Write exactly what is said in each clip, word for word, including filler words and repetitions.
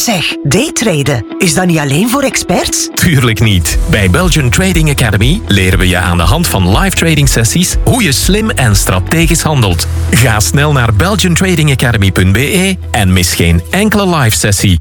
Zeg, daytraden, is dat niet alleen voor experts? Tuurlijk niet. Bij Belgian Trading Academy leren we je aan de hand van live trading sessies hoe je slim en strategisch handelt. Ga snel naar belgian trading academy punt b e en mis geen enkele live sessie.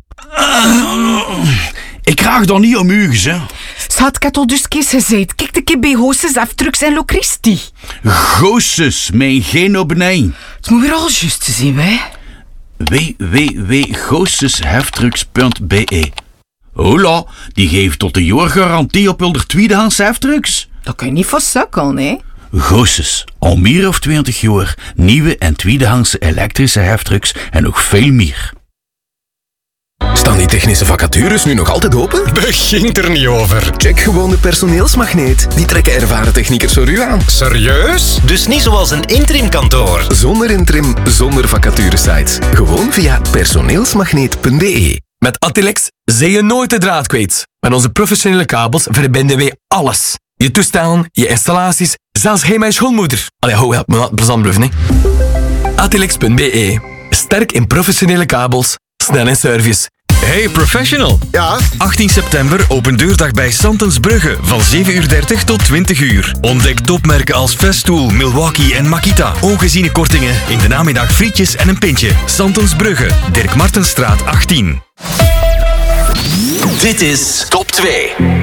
Ik vraag dan niet om uges, hè. Schat, ik had al dus kees gezegd. Kijk de keer bij Hoosses, Aftrucks en Locristi. Goosses, mijn geen op nee. Het moet weer al juist te zien, hè. w w w punt goosses heftrucks punt b e. Hola, die geeft tot een jaar garantie op hun tweedehands heftrucks. Dat kan je niet voor sukkelen, hè. Goosses, al meer of twintig jaar, nieuwe en tweedehandse elektrische heftrucks en nog veel meer. Staan die technische vacatures nu nog altijd open? Begint er niet over. Check gewoon de personeelsmagneet. Die trekken ervaren techniekers voor u aan. Serieus? Dus niet zoals een interimkantoor. Zonder interim, zonder vacaturesites. Gewoon via personeelsmagneet punt b e. Met Atilex zijn je nooit de draad kwijt. Met onze professionele kabels verbinden wij alles. Je toestellen, je installaties, zelfs hij mijn schoonmoeder. Allee, hou, help me wat plezant blijven, hè. Atilex punt b e. Sterk in professionele kabels, snel in service. Hey professional. Ja? achttien september open deurdag bij Santensbrugge van zeven uur dertig tot twintig uur. Ontdek topmerken als Festool, Milwaukee en Makita. Ongeziene kortingen, in de namiddag frietjes en een pintje. Santensbrugge, Dirk Martenstraat achttien. Dit is Top twee.